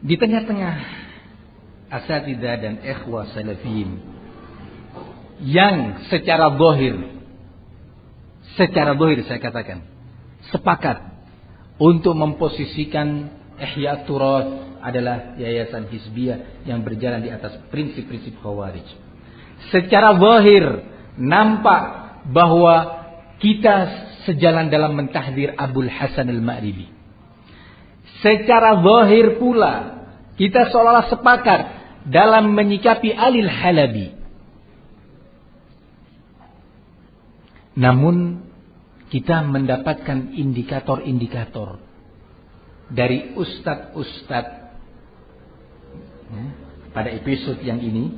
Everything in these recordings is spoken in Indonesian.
Di tengah-tengah asatidzah dan ikhwah salafiyin yang secara zahir saya katakan sepakat untuk memposisikan Ihya Turath adalah yayasan hizbiyah yang berjalan di atas prinsip-prinsip Khawarij. Secara zahir nampak bahwa kita sejalan dalam mentahdir Abul Hasan al-Ma'ribi. Secara zahir pula kita seolah-olah sepakat dalam menyikapi Alil Halabi. Namun kita mendapatkan indikator-indikator dari ustadz-ustadz pada episode yang ini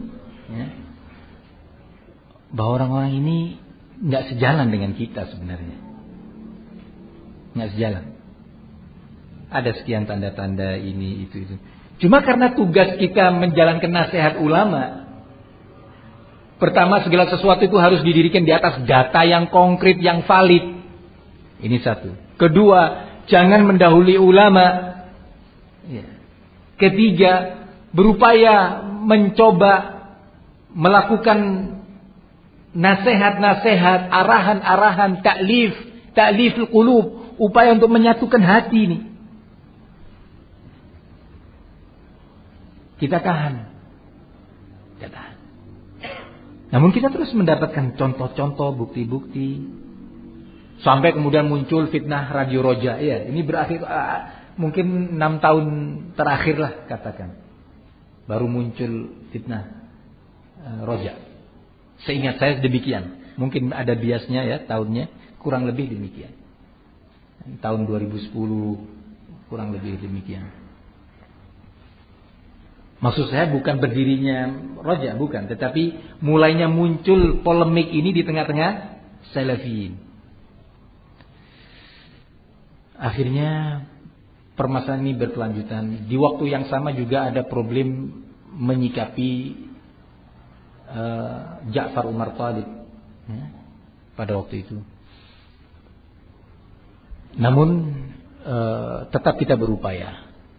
bahwa orang-orang ini nggak sejalan dengan kita sebenarnya, nggak sejalan. Ada sekian tanda-tanda ini itu. Cuma karena tugas kita menjalankan nasihat ulama, pertama segala sesuatu itu harus didirikan di atas data yang konkret, yang valid. Ini satu. Kedua, jangan mendahului ulama. Ketiga, berupaya mencoba melakukan nasihat-nasihat, arahan-arahan, ta'liful qulub, upaya untuk menyatukan hati ini. Kita tahan. Namun kita terus mendapatkan contoh-contoh, bukti-bukti, sampai kemudian muncul fitnah Radio Roja. Ya, ini berakhir mungkin 6 tahun terakhir lah katakan, baru muncul fitnah Roja. Seingat saya demikian. Mungkin ada biasnya ya tahunnya, kurang lebih demikian. Tahun 2010 kurang lebih demikian. Maksud saya bukan berdirinya Roja, bukan, tetapi mulainya muncul polemik ini di tengah-tengah salafiyin. Akhirnya permasalahan ini berkelanjutan. Di waktu yang sama juga ada problem menyikapi Ja'far Umar Thalib pada waktu itu. Namun tetap kita berupaya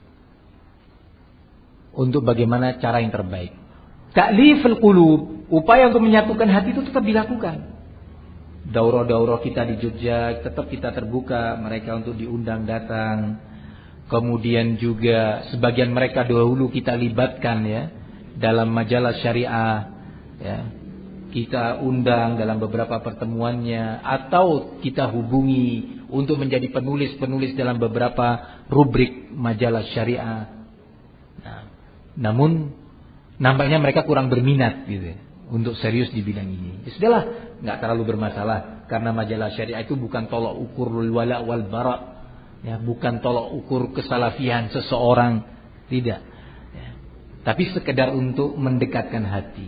untuk bagaimana cara yang terbaik. Ta'liful qulub, upaya untuk menyatukan hati itu tetap dilakukan. Daurah-daurah kita di Jogja tetap kita terbuka, mereka untuk diundang datang. Kemudian juga sebagian mereka dahulu kita libatkan ya dalam majalah syariah ya. Kita undang dalam beberapa pertemuannya atau kita hubungi untuk menjadi penulis-penulis dalam beberapa rubrik majalah syariah. Namun nampaknya mereka kurang berminat gitu untuk serius di bidang ini. Sudahlah, nggak terlalu bermasalah karena majalah syariah itu bukan tolok ukur wala wal bara, ya, bukan tolok ukur kesalafian seseorang, tidak. Ya. Tapi sekedar untuk mendekatkan hati.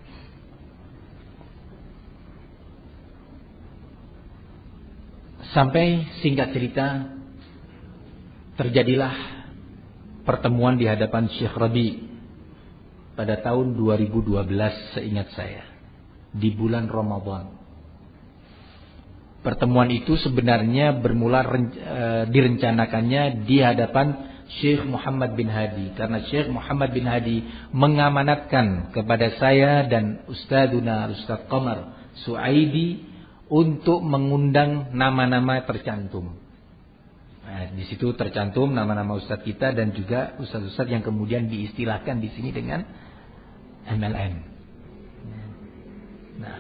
Sampai singkat cerita terjadilah pertemuan di hadapan Syekh Rabi pada tahun 2012 seingat saya, di bulan Ramadan. Pertemuan itu sebenarnya bermula direncanakannya di hadapan Syekh Muhammad bin Hadi, karena Syekh Muhammad bin Hadi mengamanatkan kepada saya dan Ustadzuna Ustadz Qamar Suaidi untuk mengundang nama-nama tercantum. Nah, di situ tercantum nama-nama ustadz kita dan juga ustadz-ustadz yang kemudian diistilahkan di sini dengan MLM. Nah,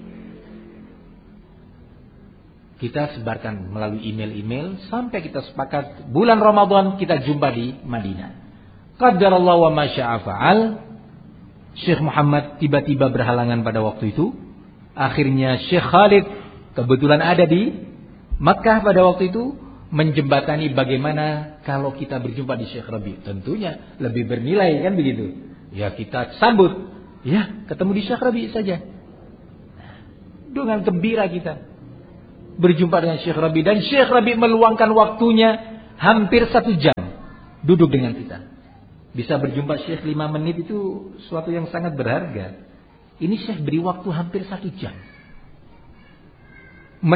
kita sebarkan melalui email-email sampai kita sepakat bulan Ramadan kita jumpa di Madinah. Qadarallahu wa ma syaa fa'al. Syekh Muhammad tiba-tiba berhalangan pada waktu itu. Akhirnya Syekh Khalid kebetulan ada di Makkah pada waktu itu, menjembatani bagaimana kalau kita berjumpa di Syekh Rabi. Tentunya lebih bernilai kan begitu. Ya kita sambut. Ya ketemu di Syekh Rabi saja. Dengan gembira kita berjumpa dengan Syekh Rabi. Dan Syekh Rabi meluangkan waktunya hampir 1 jam duduk dengan kita. Bisa berjumpa Syekh 5 menit itu suatu yang sangat berharga. Ini Syekh beri waktu hampir 1 jam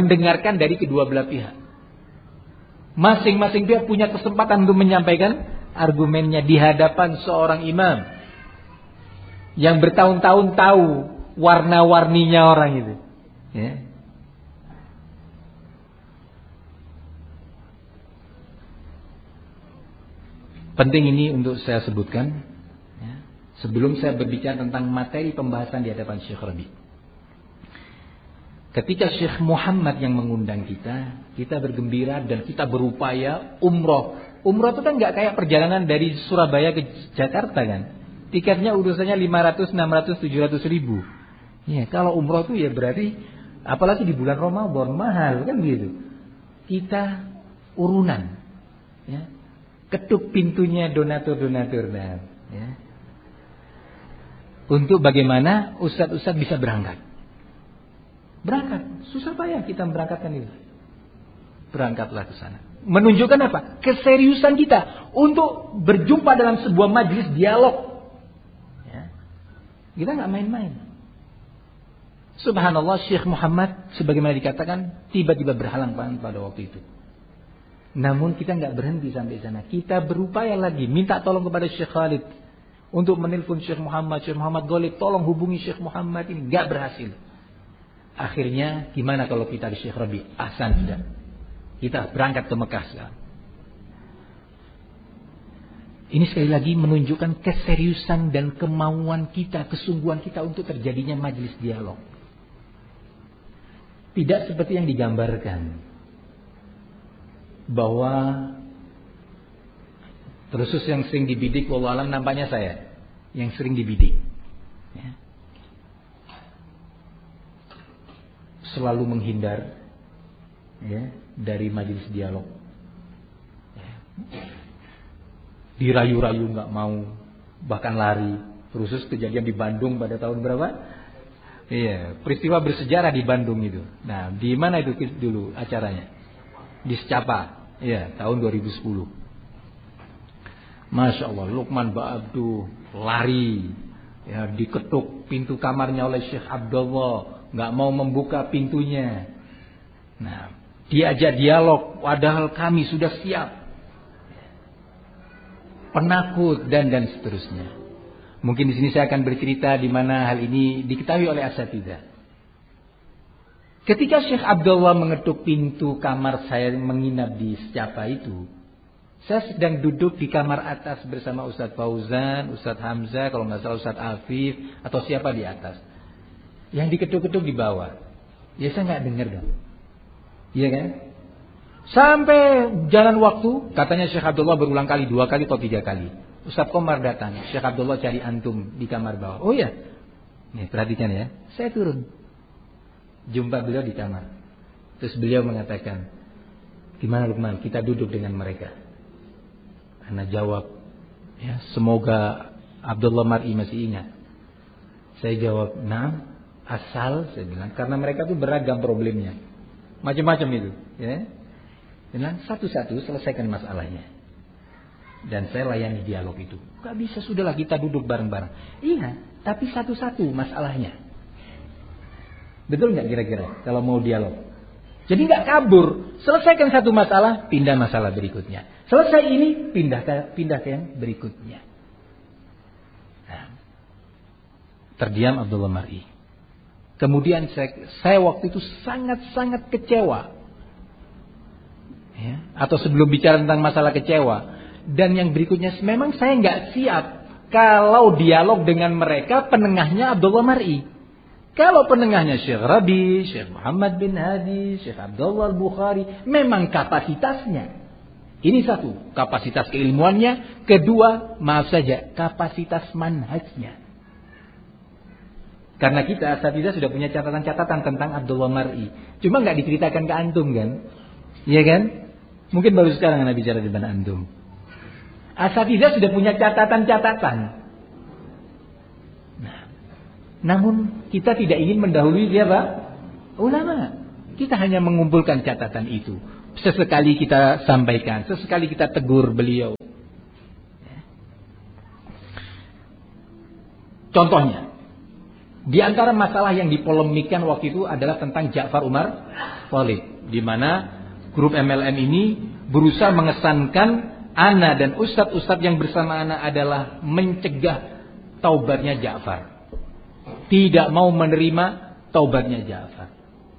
mendengarkan dari kedua belah pihak. Masing-masing pihak punya kesempatan untuk menyampaikan argumennya di hadapan seorang imam yang bertahun-tahun tahu warna-warninya orang itu. Ya. Penting ini untuk saya sebutkan ya, sebelum saya berbicara tentang materi pembahasan di hadapan Syekh Rabi. Ketika Syekh Muhammad yang mengundang kita bergembira dan kita berupaya umroh. Umroh itu kan nggak kayak perjalanan dari Surabaya ke Jakarta kan. Tiketnya urusannya 500, 600, 700 ribu. Ya, kalau umroh itu ya berarti apalagi di bulan Ramadan mahal kan gitu. Kita urunan, ya, ketuk pintunya donatur-donatur, ya, untuk bagaimana ustadz-ustadz bisa berangkat. Susah payah kita berangkatkan itu. Berangkatlah ke sana. Menunjukkan apa? Keseriusan kita untuk berjumpa dalam sebuah majelis dialog. Ya. Kita nggak main-main. Subhanallah, Syekh Muhammad sebagaimana dikatakan tiba-tiba berhalang pada waktu itu. Namun kita nggak berhenti sampai sana. Kita berupaya lagi minta tolong kepada Syekh Khalid untuk menelpon Syekh Muhammad Ghalib, tolong hubungi Syekh Muhammad ini, nggak berhasil. Akhirnya gimana kalau kita di Syekh Rabi? Ahsan sudah. Kita berangkat ke Mekah sekarang. Ini sekali lagi menunjukkan keseriusan dan kemauan kita, kesungguhan kita untuk terjadinya majelis dialog. Tidak seperti yang digambarkan bahwa terus yang sering dibidik, wallahu alam nampaknya saya yang sering dibidik. Ya. Selalu menghindar ya, dari majelis dialog. Ya. Dirayu-rayu nggak mau, bahkan lari. Terus kejadian di Bandung pada tahun berapa? Iya, peristiwa bersejarah di Bandung itu. Nah, di mana itu dulu acaranya? Di Secapa. Iya, tahun 2010. Masya Allah, Lukman Ba'abdu lari, ya, diketuk pintu kamarnya oleh Syekh Abdullah, nggak mau membuka pintunya. Nah, diajak dialog, padahal kami sudah siap. Penakut dan seterusnya. Mungkin di sini saya akan bercerita di mana hal ini diketahui oleh asatidzah. Ketika Syekh Abdullah mengetuk pintu kamar saya menginap di Secapa itu, saya sedang duduk di kamar atas bersama Ustadz Fauzan, Ustadz Hamzah, kalau nggak salah Ustadz Afif atau siapa di atas. Yang diketuk-ketuk di bawah. Ya saya nggak dengar dong. Iya kan? Sampai jalan waktu, katanya Syekh Abdullah berulang kali, 2 kali atau 3 kali. Ustadz Komar datang, Syekh Abdullah cari antum di kamar bawah. Oh iya, nih perhatikan ya, saya turun, jumpa beliau di kamar. Terus beliau mengatakan, gimana Lukman, kita duduk dengan mereka. Karena jawab, ya semoga Abdullah Mar'i masih ingat. Saya jawab, nah, asal saya bilang, karena mereka tuh beragam problemnya, macam-macam itu, ya. Bilang satu-satu selesaikan masalahnya. Dan saya layani dialog itu. Gak bisa, sudahlah kita duduk bareng-bareng. Iya, tapi satu-satu masalahnya. Betul gak kira-kira kalau mau dialog? Jadi gak kabur. Selesaikan satu masalah, pindah masalah berikutnya. Selesai ini, pindah ke yang berikutnya. Nah, terdiam Abdullah Mar'i. Kemudian saya waktu itu sangat-sangat kecewa. Ya, atau sebelum bicara tentang masalah kecewa. Dan yang berikutnya, memang saya nggak siap kalau dialog dengan mereka penengahnya Abdullah Mar'i. Kalau penengahnya Syekh Rabi, Syekh Muhammad bin Hadi, Syekh Abdullah Al-Bukhari, memang kapasitasnya. Ini satu, kapasitas keilmuannya. Kedua, maaf saja, kapasitas manhajnya. Karena kita asatidzah sudah punya catatan-catatan tentang Abdullah Mar'i. Cuma nggak diceritakan ke antum kan? Iya kan? Mungkin baru sekarang Anda bicara di depan antum. Asatidzah sudah punya catatan-catatan. Nah, namun kita tidak ingin mendahului siapa? Ulama. Kita hanya mengumpulkan catatan itu. Sesekali kita sampaikan, sesekali kita tegur beliau. Contohnya, di antara masalah yang dipolemikan waktu itu adalah tentang Ja'far Umar Thalib, di mana grup MLM ini berusaha mengesankan ana dan ustadz-ustadz yang bersama ana adalah mencegah taubatnya Ja'far. Tidak mau menerima taubatnya Ja'far.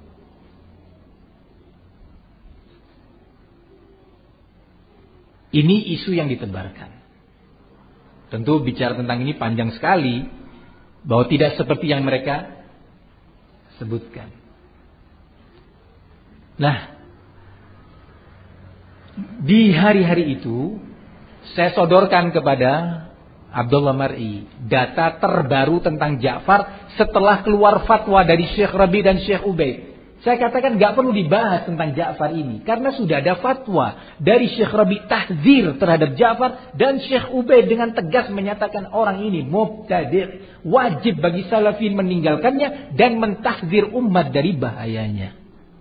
Ini isu yang ditebarkan. Tentu bicara tentang ini panjang sekali, bahwa tidak seperti yang mereka sebutkan. Nah, di hari-hari itu saya sodorkan kepada Abdullah Mar'i data terbaru tentang Ja'far setelah keluar fatwa dari Syekh Rabi dan Syekh Ubaid. Saya katakan gak perlu dibahas tentang Ja'far ini, karena sudah ada fatwa dari Syekh Rabi tahzir terhadap Ja'far, dan Syekh Ubaid dengan tegas menyatakan orang ini mubtadi', wajib bagi salafin meninggalkannya dan mentahzir umat dari bahayanya.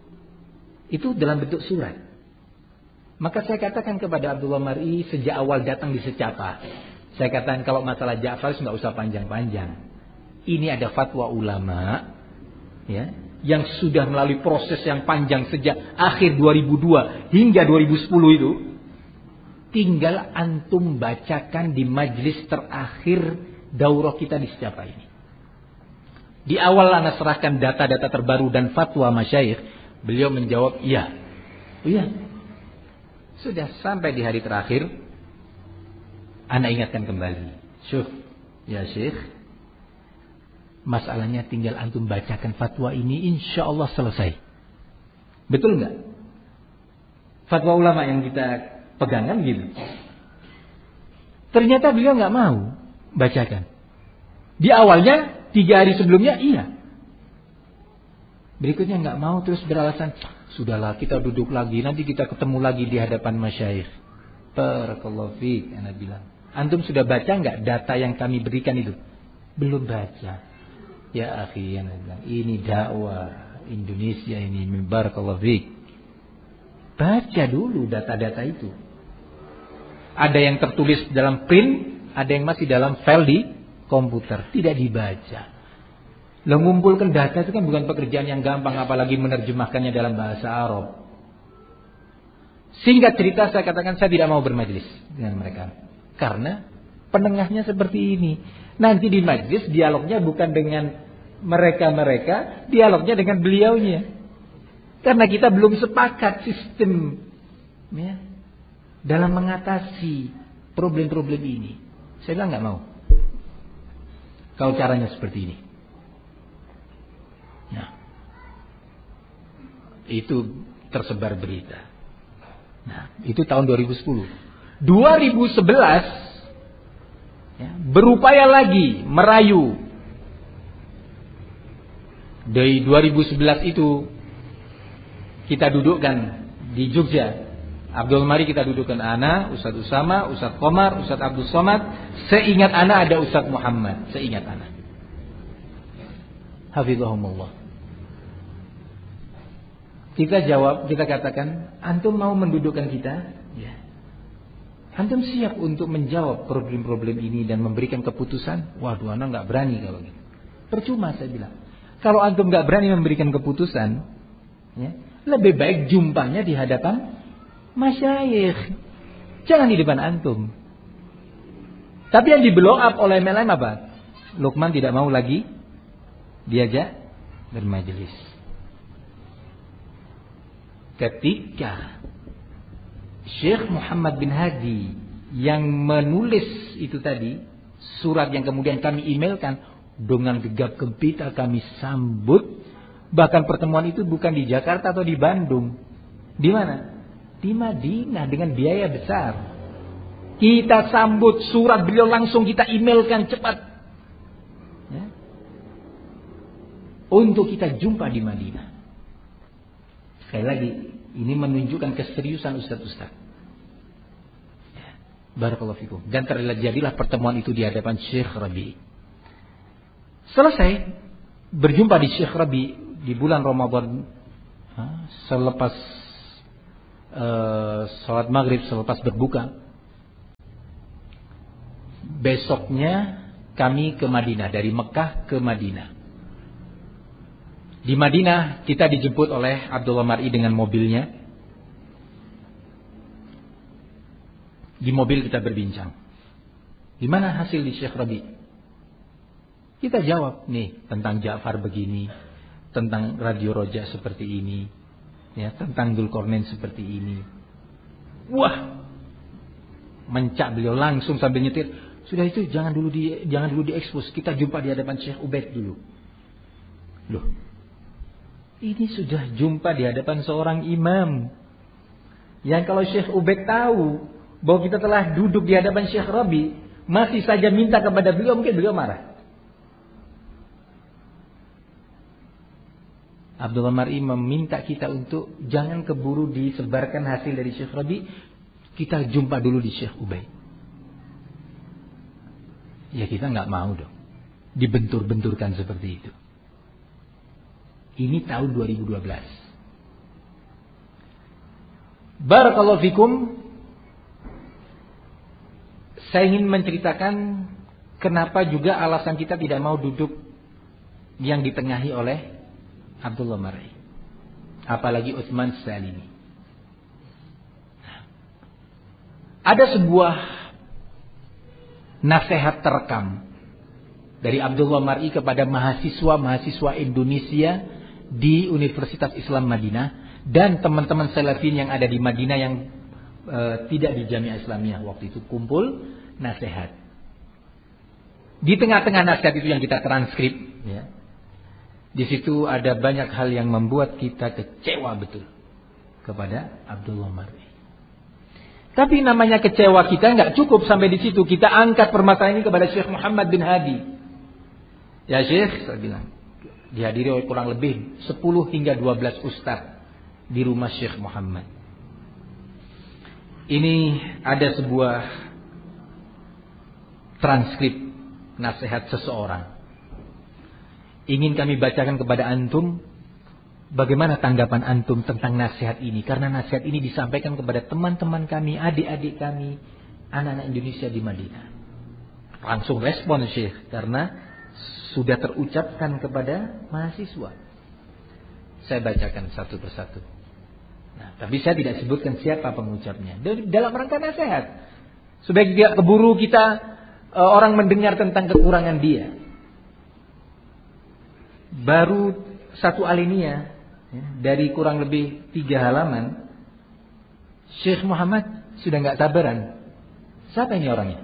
Itu dalam bentuk surat. Maka saya katakan kepada Abdullah Mar'i sejak awal datang di secapa, saya katakan kalau masalah Ja'far nggak usah panjang-panjang. Ini ada fatwa ulama, ya, yang sudah melalui proses yang panjang sejak akhir 2002 hingga 2010 itu. Tinggal antum bacakan di majlis terakhir daurah kita di secapa ini. Di awal ana serahkan data-data terbaru dan fatwa masyayikh, beliau menjawab iya. Iya. Sudah sampai di hari terakhir, ana ingatkan kembali. Syukh, ya Syekh, masalahnya tinggal antum bacakan fatwa ini, insya Allah selesai. Betul nggak? Fatwa ulama yang kita pegang kan gitu. Ternyata beliau nggak mau bacakan. Di awalnya 3 hari sebelumnya iya. Berikutnya nggak mau, terus beralasan, sudahlah kita duduk lagi, nanti kita ketemu lagi di hadapan masyayikh. Barakallahu fiik, ana bilang. Antum sudah baca nggak data yang kami berikan itu? Belum baca. Ya akhi, ana bilang, ini dakwah Indonesia ini, barakallahu fiik. Baca dulu data-data itu. Ada yang tertulis dalam print, ada yang masih dalam file di komputer, tidak dibaca. Mengumpulkan data itu kan bukan pekerjaan yang gampang, apalagi menerjemahkannya dalam bahasa Arab. Singkat cerita, saya katakan saya tidak mau bermajlis dengan mereka, karena penengahnya seperti ini. Nanti di majlis dialognya bukan dengan mereka-mereka, dialognya dengan beliaunya. Karena kita belum sepakat sistem, ya, dalam mengatasi problem-problem ini. Saya bilang nggak mau. Kalau caranya seperti ini. Nah, itu tersebar berita. Nah, itu tahun 2010. 2011 ya, berupaya lagi merayu. Dari 2011 itu kita dudukkan di Jogja. Abdul Mari kita dudukkan ana, Ustaz Usama, Ustaz Komar, Ustaz Abdul Somad. Seingat ana ada Ustaz Muhammad. Seingat ana. Hafizahumullah. Kita jawab, kita katakan, antum mau mendudukkan kita? Ya. Antum siap untuk menjawab problem-problem ini dan memberikan keputusan? Waduh, anak nggak berani kalau gitu. Percuma saya bilang. Kalau antum nggak berani memberikan keputusan, ya, lebih baik jumpanya di hadapan masyayikh. Jangan di depan antum. Tapi yang di blow up oleh MLM apa? Luqman tidak mau lagi diajak bermajelis. Ketika Syekh Muhammad bin Hadi yang menulis itu tadi, surat yang kemudian kami emailkan, dengan gegap gempita kami sambut. Bahkan pertemuan itu bukan di Jakarta atau di Bandung. Di mana? Di Madinah dengan biaya besar. Kita sambut, surat beliau langsung kita emailkan cepat, ya, untuk kita jumpa di Madinah. Sekali lagi, ini menunjukkan keseriusan ustaz-ustaz. Barakallahu fikum. Dan terjadilah pertemuan itu di hadapan Syekh Rabi. Selesai berjumpa di Syekh Rabi di bulan Ramadan, selepas salat maghrib, selepas berbuka. Besoknya kami ke Madinah, dari Mekah ke Madinah. Di Madinah kita dijemput oleh Abdullah Mar'i dengan mobilnya. Di mobil kita berbincang. Gimana hasil di Syekh Rabi? Kita jawab, nih tentang Ja'far begini, tentang Radio Roja seperti ini, ya, tentang Dzulqarnain seperti ini. Wah, mencak beliau langsung sambil nyetir. Sudah itu jangan dulu diekspos. Kita jumpa di hadapan Syekh Ubaid dulu. Loh, ini sudah jumpa di hadapan seorang imam. Yang kalau Syekh Ubaid tahu bahwa kita telah duduk di hadapan Syekh Rabi, masih saja minta kepada beliau, mungkin beliau marah. Abdullah Mar'i meminta kita untuk jangan keburu disebarkan hasil dari Syekh Rabi. Kita jumpa dulu di Syekh Ubaid. Ya kita nggak mau dong dibentur-benturkan seperti itu. Ini tahun 2012. Barakallahu fikum. Saya ingin menceritakan kenapa juga alasan kita tidak mau duduk yang ditengahi oleh Abdullah Mar'i, apalagi Utsman Salimi. Ada sebuah nasihat terekam dari Abdullah Mar'i kepada mahasiswa-mahasiswa Indonesia di Universitas Islam Madinah dan teman-teman salafin yang ada di Madinah yang tidak di Jamiah Islamiyah waktu itu, kumpul nasihat. Di tengah-tengah nasihat itu yang kita transkrip, ya. Di situ ada banyak hal yang membuat kita kecewa betul kepada Abdullah Mar'i. Tapi namanya kecewa kita nggak cukup sampai di situ. Kita angkat permasalahan ini kepada Syekh Muhammad bin Hadi. Ya Syekh, saya bilang, dihadiri oleh kurang lebih 10 hingga 12 ustaz di rumah Syekh Muhammad. Ini ada sebuah transkrip nasihat seseorang. Ingin kami bacakan kepada antum, bagaimana tanggapan antum tentang nasihat ini? Karena nasihat ini disampaikan kepada teman-teman kami, adik-adik kami, anak-anak Indonesia di Madinah. Langsung respon Syekh, karena sudah terucapkan kepada mahasiswa. Saya bacakan satu persatu. Nah, tapi saya tidak sebutkan siapa pengucapnya. Dalam rangka nasihat, supaya tidak keburu kita orang mendengar tentang kekurangan dia. Baru satu alinea, ya, dari kurang lebih 3 halaman, Syekh Muhammad sudah nggak sabaran. Siapa ini orangnya?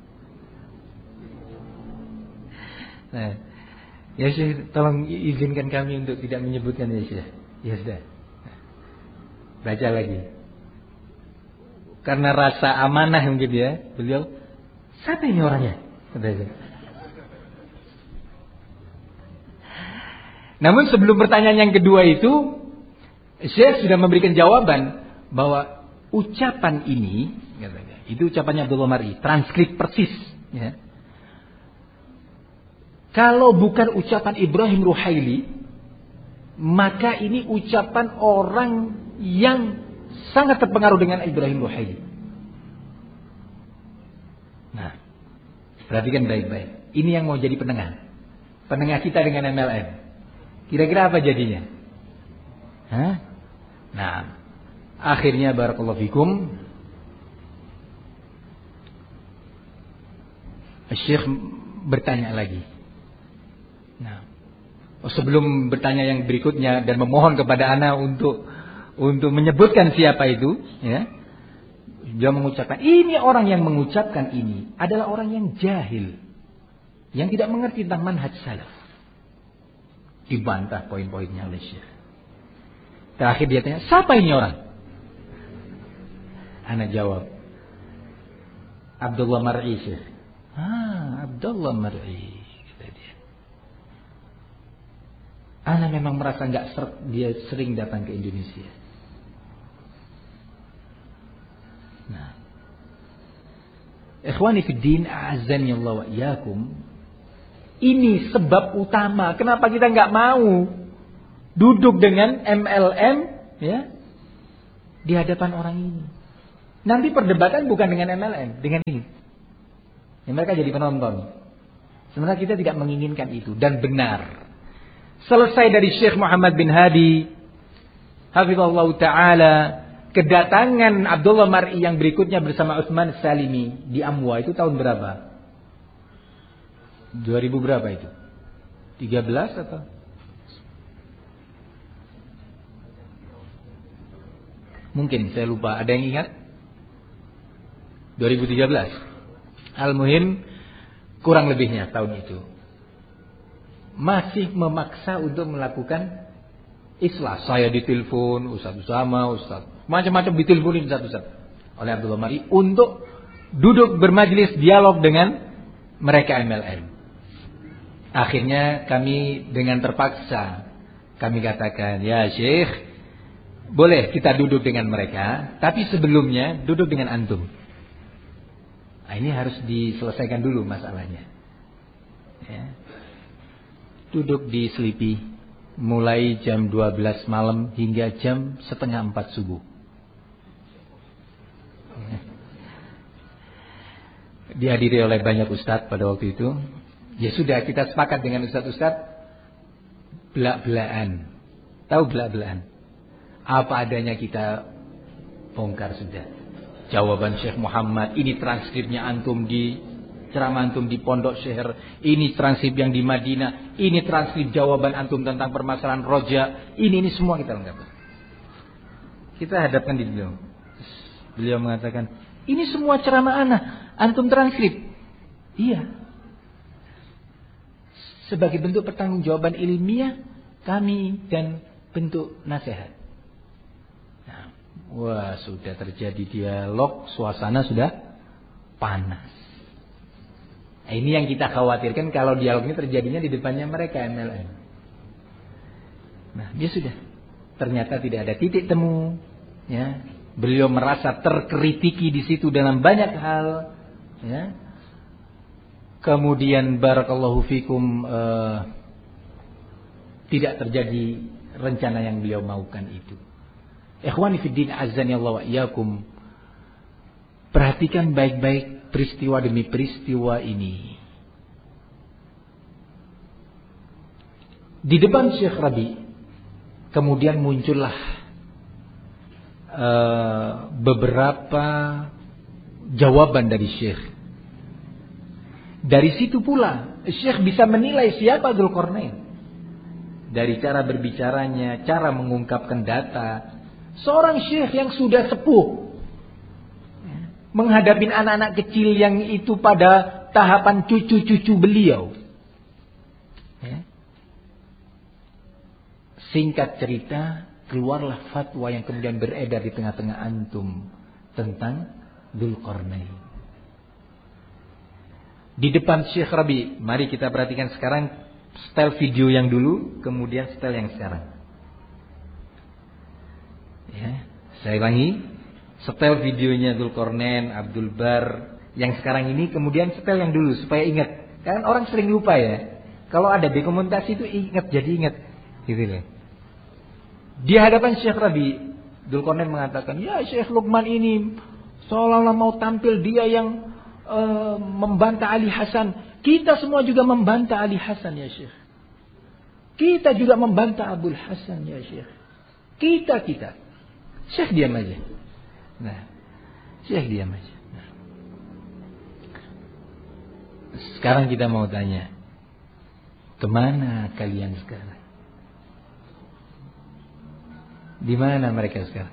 Nah, ya Syekh, tolong izinkan kami untuk tidak menyebutkan ya Syekh. Ya sudah. Baca lagi. Karena rasa amanah mungkin ya, beliau, siapa ini orangnya? Namun sebelum pertanyaan yang kedua itu, Syekh sudah memberikan jawaban bahwa ucapan ini, itu ucapannya Abdullah Mar'i, transkrip persis. Ya. Kalau bukan ucapan Ibrahim Ruhaili, maka ini ucapan orang yang sangat terpengaruh dengan Ibrahim Ruhaili. Nah, perhatikan baik-baik. Ini yang mau jadi penengah. Penengah kita dengan MLM. Kira-kira apa jadinya? Hah? Nah, akhirnya barakallahu fikum, Syekh bertanya lagi. Nah, sebelum bertanya yang berikutnya dan memohon kepada ana untuk menyebutkan siapa itu, ya, dia mengucapkan, ini orang yang mengucapkan ini adalah orang yang jahil, yang tidak mengerti tentang manhaj salaf. Dibantah poin-poinnya oleh Syekh. Terakhir dia tanya, siapa ini orang? Ana jawab, Abdullah Mar'i Syekh. Abdullah Mar'i, kata dia. Ana memang merasa nggak seret dia sering datang ke Indonesia. Nah, ikhwani fid din, a'azzani Allah wa iyyakum. Ini sebab utama kenapa kita nggak mau duduk dengan MLM, ya, di hadapan orang ini. Nanti perdebatan bukan dengan MLM, dengan ini. Ya, mereka jadi penonton. Sebenarnya kita tidak menginginkan itu, dan benar. Selesai dari Syekh Muhammad bin Hadi, hafizallahu taala, kedatangan Abdullah Mar'i yang berikutnya bersama Utsman Salimi di Amwa itu tahun berapa? 2000 berapa itu? 13 atau? Mungkin saya lupa. Ada yang ingat? 2013. Al-muhim kurang lebihnya tahun itu. Masih memaksa untuk melakukan islah. Saya ditelepon Ustaz Usama, Ustaz macam-macam diteleponin satu-satu oleh Abdullah Mar'i untuk duduk bermajlis dialog dengan mereka MLM. Akhirnya kami dengan terpaksa kami katakan, ya Syekh, boleh kita duduk dengan mereka, tapi sebelumnya duduk dengan antum. Nah, ini harus diselesaikan dulu masalahnya. Ya. Duduk di Selipi mulai jam 12 malam hingga jam 3:30 subuh. Dihadiri oleh banyak ustadz pada waktu itu. Ya sudah, kita sepakat dengan ustadz-ustadz belak-belakan. Tahu belak-belakan? Apa adanya kita bongkar sudah. Jawaban Syekh Muhammad, ini transkripnya antum di ceramah antum di Pondok Syekh, ini transkrip yang di Madinah, ini transkrip jawaban antum tentang permasalahan roja, ini semua kita lengkap. Kita hadapkan di beliau. Beliau mengatakan, ini semua ceramah ana, antum transkrip. Iya. Sebagai bentuk pertanggungjawaban ilmiah kami dan bentuk nasihat. Nah, wah, sudah terjadi dialog, suasana sudah panas. Nah, ini yang kita khawatirkan kalau dialog ini terjadinya di depannya mereka MLM. Nah, dia sudah. Ternyata tidak ada titik temu. Ya, beliau merasa terkritiki di situ dalam banyak hal. Ya. Kemudian barakallahu fikum tidak terjadi rencana yang beliau maukan itu. Ikhwani fiddin azani Allah wa iyyakum. Perhatikan baik-baik peristiwa demi peristiwa ini. Di depan Syekh Rabi kemudian muncullah beberapa jawaban dari Syekh. Dari situ pula Syekh bisa menilai siapa Dzulqarnain. Dari cara berbicaranya, cara mengungkapkan data. Seorang Syekh yang sudah sepuh menghadapi anak-anak kecil yang itu pada tahapan cucu-cucu beliau. Singkat cerita, keluarlah fatwa yang kemudian beredar di tengah-tengah antum tentang Dzulqarnain. Di depan Syekh Rabi, mari kita perhatikan sekarang style video yang dulu, kemudian style yang sekarang. Ya, saya ulangi, style videonya Dzulqarnain, Abdul Bar, yang sekarang ini, kemudian style yang dulu supaya ingat. Kan orang sering lupa ya. Kalau ada dokumentasi itu ingat, jadi ingat. Gitu loh. Di hadapan Syekh Rabi, Dzulqarnain mengatakan, ya Syekh Luqman ini seolah-olah mau tampil dia yang membantah Ali Hasan. Kita semua juga membantah Ali Hasan ya Syekh. Kita juga membantah Abdul Hasan ya Syekh. Kita. Syekh diam aja. Nah, Syekh diam aja. Nah. Sekarang kita mau tanya, kemana kalian sekarang? Di mana mereka sekarang?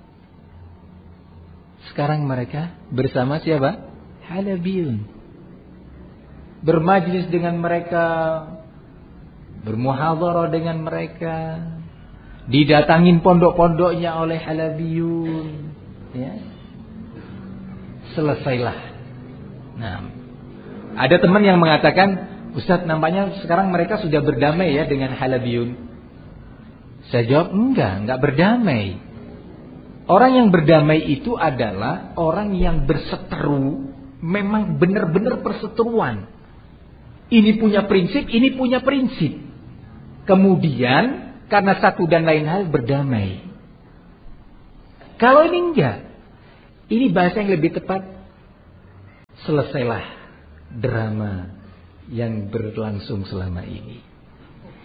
Sekarang mereka bersama siapa? Halabiyun. Bermajlis dengan mereka, bermuhadharah dengan mereka, didatangin pondok-pondoknya oleh Halabiyun. Ya. Selesailah. Nah, ada teman yang mengatakan, Ustaz, nampaknya sekarang mereka sudah berdamai ya dengan Halabiyun. Saya jawab, enggak berdamai. Orang yang berdamai itu adalah orang yang berseteru, memang benar-benar perseteruan. Ini punya prinsip, ini punya prinsip. Kemudian karena satu dan lain hal berdamai. Kalau ini enggak, ini bahasa yang lebih tepat, selesailah drama yang berlangsung selama ini.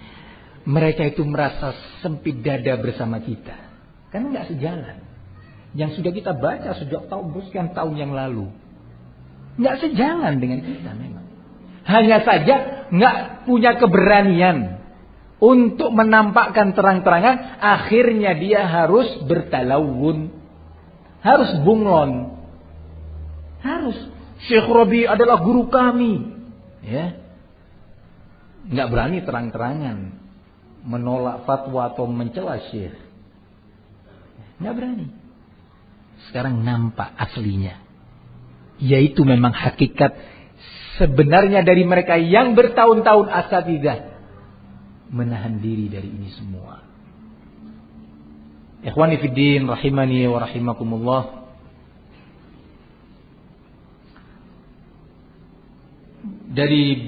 Mereka itu merasa sempit dada bersama kita, kan enggak sejalan. yang sudah kita baca sejak sekian tahun yang lalu. Nggak sejalan dengan kita memang. Hanya saja nggak punya keberanian untuk menampakkan terang-terangan, akhirnya dia harus bertalawun, harus bunglon, harus Syekh Rabi adalah guru kami, ya, nggak berani terang-terangan menolak fatwa atau mencela Syekh, nggak berani. Sekarang nampak aslinya, yaitu memang hakikat sebenarnya dari mereka yang bertahun-tahun asatidzah menahan diri dari ini semua. Ikhwani fiddin rahimani wa rahimakumullah. Dari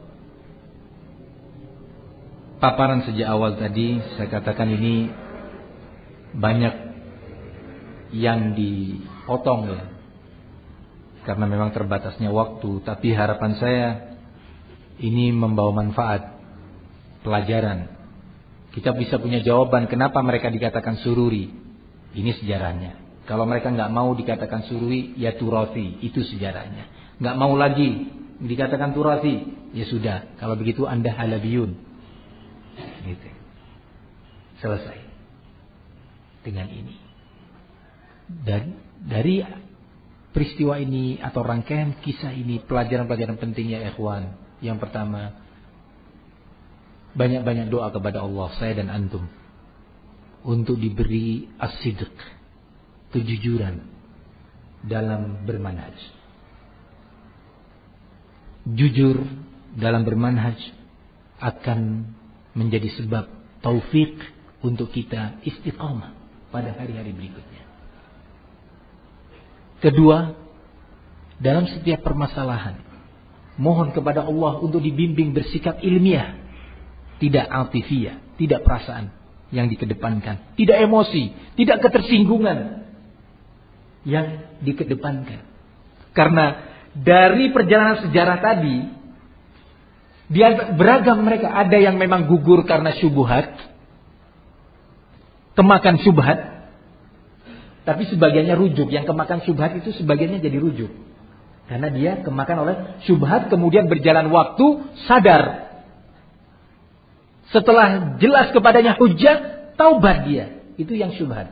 paparan sejak awal tadi saya katakan ini banyak yang dipotong ya. Karena memang terbatasnya waktu, tapi harapan saya ini membawa manfaat, pelajaran. Kita bisa punya jawaban kenapa mereka dikatakan sururi. Ini sejarahnya. Kalau mereka nggak mau dikatakan sururi, ya turafi, itu sejarahnya. Nggak mau lagi dikatakan turafi, ya sudah. Kalau begitu Anda halabiyun. Gitu. Selesai dengan ini. Dan dari peristiwa ini atau rangkaian kisah ini, pelajaran-pelajaran pentingnya ikhwan. Yang pertama, banyak-banyak doa kepada Allah, saya dan antum, untuk diberi as-sidq, kejujuran dalam bermanhaj. Jujur dalam bermanhaj akan menjadi sebab taufik untuk kita istiqamah pada hari-hari berikutnya. Kedua, dalam setiap permasalahan, mohon kepada Allah untuk dibimbing bersikap ilmiah, tidak atifiyah, tidak perasaan yang dikedepankan, tidak emosi, tidak ketersinggungan yang dikedepankan. Karena dari perjalanan sejarah tadi, dia beragam mereka. Ada yang memang gugur karena syubhat, kemakan syubhat. Tapi sebagiannya rujuk. Yang kemakan syubhat itu sebagiannya jadi rujuk. Karena dia kemakan oleh syubhat, kemudian berjalan waktu sadar. Setelah jelas kepadanya hujjah, taubat dia. Itu yang syubhat.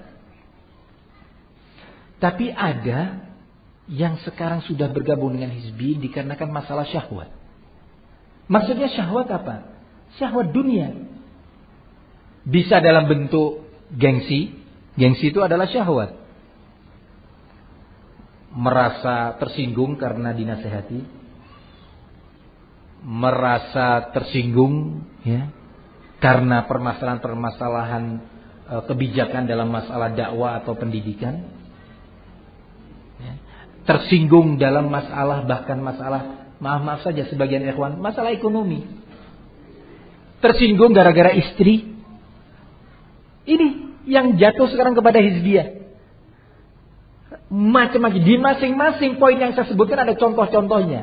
Tapi ada yang sekarang sudah bergabung dengan hizbiyin dikarenakan masalah syahwat. Maksudnya syahwat apa? Syahwat dunia. Bisa dalam bentuk gengsi. Gengsi itu adalah syahwat. Merasa tersinggung karena dinasehati, merasa tersinggung ya karena permasalahan-permasalahan kebijakan dalam masalah dakwah atau pendidikan, ya. Tersinggung dalam masalah, bahkan masalah, maaf saja sebagian ikhwan, masalah ekonomi, tersinggung gara-gara istri. Ini yang jatuh sekarang kepada hizbiyah. Macam-macam. Di masing-masing poin yang saya sebutkan ada contoh-contohnya.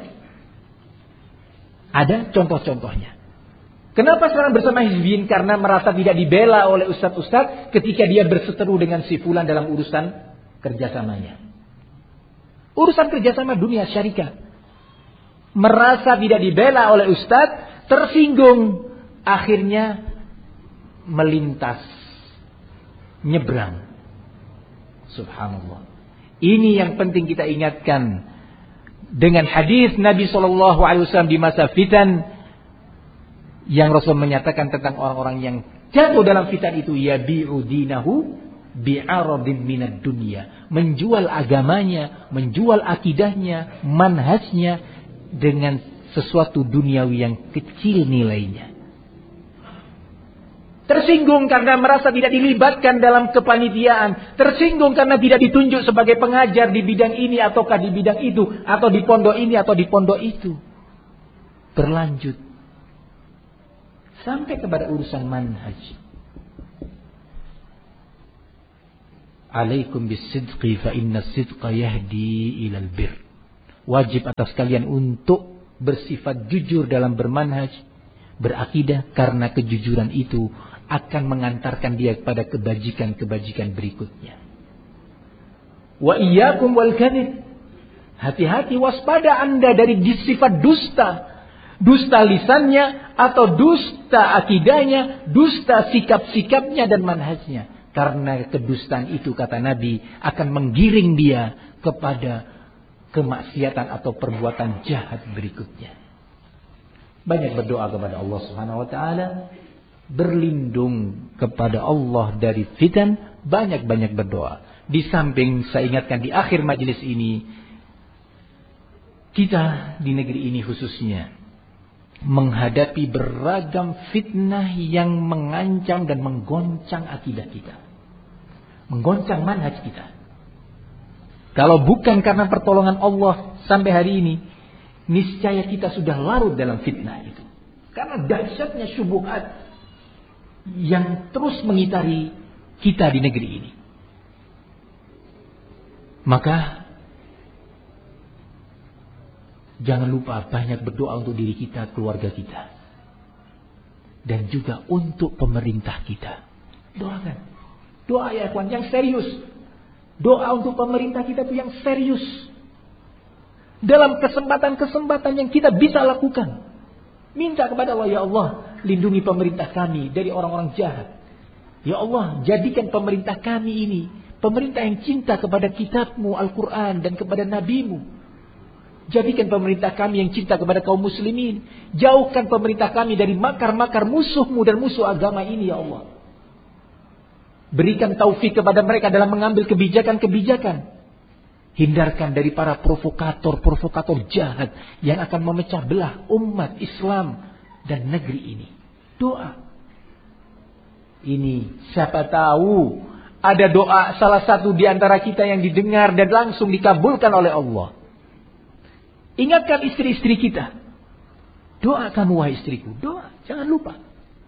Ada contoh-contohnya. Kenapa sekarang bersama hizbiyin? Karena merasa tidak dibela oleh ustadz-ustadz ketika dia berseteru dengan si fulan dalam urusan kerjasamanya. Urusan kerjasama dunia syarikat. Merasa tidak dibela oleh ustadz, tersinggung. Akhirnya melintas, nyebrang. Subhanallah. Ini yang penting kita ingatkan. Dengan hadis Nabi SAW di masa fitan, yang Rasul menyatakan tentang orang-orang yang jatuh dalam fitan itu, yabi'u dinahu bi'aradin minad dunya, menjual agamanya, menjual akidahnya, manhajnya dengan sesuatu duniawi yang kecil nilainya. Tersinggung karena merasa tidak dilibatkan dalam kepanitiaan. Tersinggung karena tidak ditunjuk sebagai pengajar di bidang ini ataukah di bidang itu, atau di pondok ini atau di pondok itu. Berlanjut sampai kepada urusan manhaj. Alaikum bisidqi fa inna sidqa yahdi ilal bir. Wajib atas kalian untuk bersifat jujur dalam bermanhaj, berakidah, karena kejujuran itu akan mengantarkan dia kepada kebajikan-kebajikan berikutnya. Wa iyyakum wal kadhib. Hati-hati, waspada Anda dari sifat dusta. Dusta lisannya atau dusta akidahnya, dusta sikap-sikapnya dan manhajnya. Karena kedustaan itu, kata Nabi, akan menggiring dia kepada kemaksiatan atau perbuatan jahat berikutnya. Banyak berdoa kepada Allah Subhanahu wa taala, berlindung kepada Allah dari fitan, banyak-banyak berdoa. Di samping saya ingatkan di akhir majelis ini, kita di negeri ini khususnya menghadapi beragam fitnah yang mengancam dan menggoncang akidah kita, menggoncang manhaj kita. Kalau bukan karena pertolongan Allah sampai hari ini, niscaya kita sudah larut dalam fitnah itu. Karena dahsyatnya syubhat yang terus mengitari kita di negeri ini. Maka jangan lupa banyak berdoa untuk diri kita, keluarga kita. Dan juga untuk pemerintah kita. Doakan. Doa ya ikhwan yang serius. Doa untuk pemerintah kita itu yang serius. Dalam kesempatan-kesempatan yang kita bisa lakukan. Minta kepada Allah, ya Allah, lindungi pemerintah kami dari orang-orang jahat. Ya Allah, jadikan pemerintah kami ini pemerintah yang cinta kepada kitab-Mu Al-Quran dan kepada Nabi-Mu. Jadikan pemerintah kami yang cinta kepada kaum muslimin. Jauhkan pemerintah kami dari makar-makar musuh-Mu dan musuh agama ini, ya Allah. Berikan taufik kepada mereka dalam mengambil kebijakan-kebijakan. Hindarkan dari para provokator-provokator jahat yang akan memecah belah umat Islam dan negeri ini. Doa. Ini siapa tahu ada doa salah satu di antara kita yang didengar dan langsung dikabulkan oleh Allah. Ingatkan istri-istri kita. Doakan wahai istriku. Doa. Jangan lupa.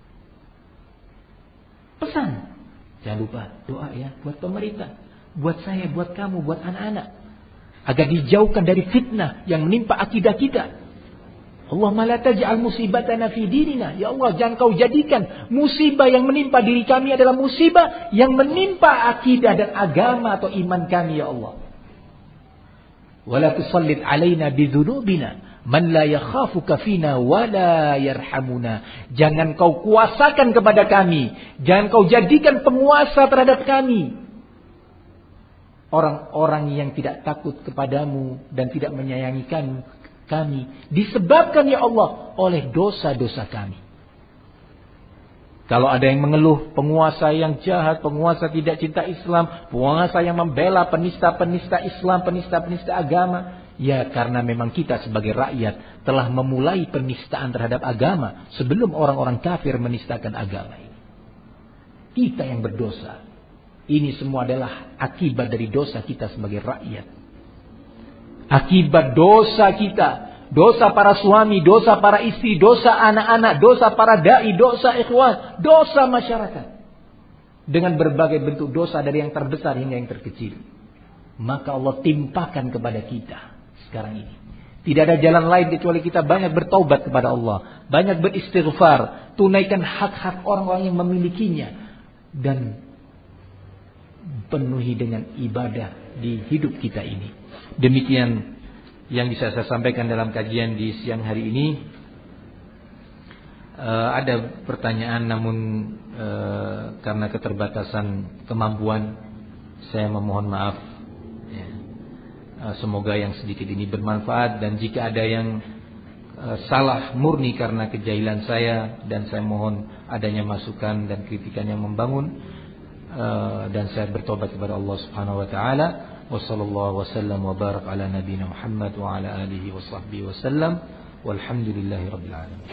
Pesan. Jangan lupa. Doa ya. Buat pemerintah. Buat saya. Buat kamu. Buat anak-anak. Agar dijauhkan dari fitnah yang menimpa akidah kita. Allahumma la taj'al musibatana fi dinina. Ya Allah, jangan kau jadikan musibah yang menimpa diri kami adalah musibah yang menimpa akidah dan agama atau iman kami, ya Allah. Wala tusallit alaina bidzunubina man la yakhafuka fina wala yarhamuna. Jangan kau kuasakan kepada kami, jangan kau jadikan penguasa terhadap kami orang-orang yang tidak takut kepadamu dan tidak menyayangi kami disebabkan, ya Allah, oleh dosa-dosa kami. Kalau ada yang mengeluh penguasa yang jahat, penguasa tidak cinta Islam, penguasa yang membela penista-penista Islam, penista-penista agama, ya karena memang kita sebagai rakyat telah memulai penistaan terhadap agama sebelum orang-orang kafir menistakan agama ini. Kita yang berdosa. Ini semua adalah akibat dari dosa kita sebagai rakyat. Akibat dosa kita. Dosa para suami, dosa para istri, dosa anak-anak, dosa para da'i, dosa ikhwan, dosa masyarakat. Dengan berbagai bentuk dosa dari yang terbesar hingga yang terkecil. Maka Allah timpakan kepada kita sekarang ini. Tidak ada jalan lain kecuali kita banyak bertaubat kepada Allah. Banyak beristighfar. Tunaikan hak-hak orang-orang yang memilikinya. Dan penuhi dengan ibadah di hidup kita ini. Demikian yang bisa saya sampaikan dalam kajian di siang hari ini. Ada pertanyaan namun karena keterbatasan kemampuan saya memohon maaf. Semoga yang sedikit ini bermanfaat, dan jika ada yang salah murni karena kejahilan saya, dan saya mohon adanya masukan dan kritikan yang membangun. Dan saya bertobat kepada Allah Subhanahu wa taala. Wassallallahu wasallam wa barak ala nabiyina Muhammad wa ala alihi wa sahbihi wasallam. Walhamdulillahirabbil alamin.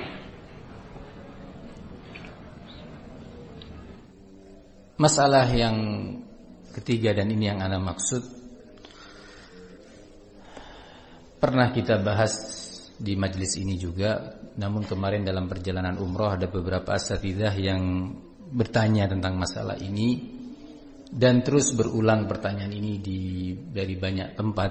Masalah yang ketiga, dan ini yang ana maksud, pernah kita bahas di majelis ini juga. Namun kemarin dalam perjalanan umroh ada beberapa asatidzah yang bertanya tentang masalah ini, dan terus berulang pertanyaan ini dari banyak tempat.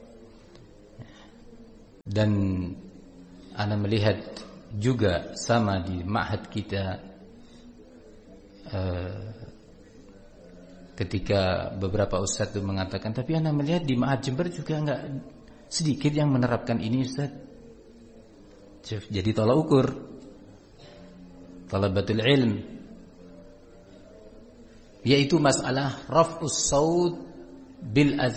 Dan ana melihat juga sama di ma'had kita ketika beberapa ustadz itu mengatakan, tapi ana melihat di Ma'had Jember juga enggak sedikit yang menerapkan ini Ustaz. Jadi tolak ukur talabatul ilm, yaitu masalah raf'us saut bil